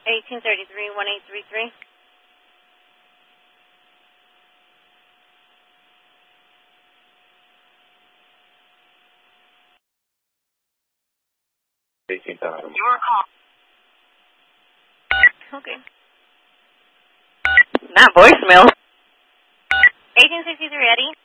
1833-1833. Your call. Okay. Not voicemail. 1863, Eddie.